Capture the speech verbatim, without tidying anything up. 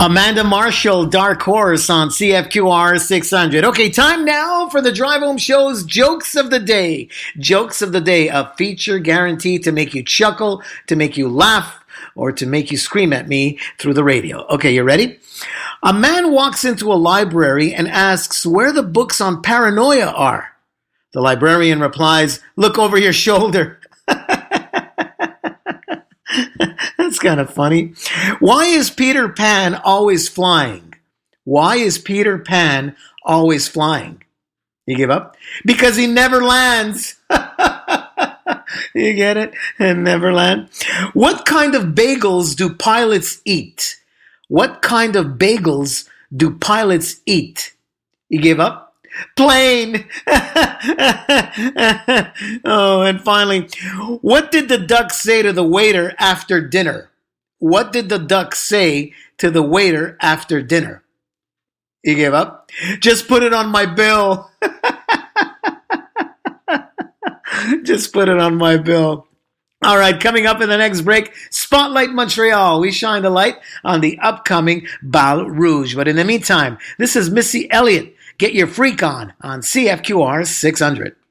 Amanda Marshall, Dark Horse on C F Q R six hundred. Okay, time now for the Drive Home Show's Jokes of the Day. Jokes of the Day, a feature guaranteed to make you chuckle, to make you laugh, or to make you scream at me through the radio. Okay, you ready? A man walks into a library and asks where the books on paranoia are. The librarian replies, "Look over your shoulder." That's kind of funny. Why is Peter Pan always flying? Why is Peter Pan always flying? You give up? Because he never lands. You get it? And never land. What kind of bagels do pilots eat? What kind of bagels do pilots eat? You give up? Plane. Oh, and finally, what did the duck say to the waiter after dinner? What did the duck say to the waiter after dinner? You gave up? Just put it on my bill. Just put it on my bill. All right, coming up in the next break, Spotlight Montreal. We shine the light on the upcoming Bal Rouge. But in the meantime, this is Missy Elliott. Get your freak on on C F Q R six hundred.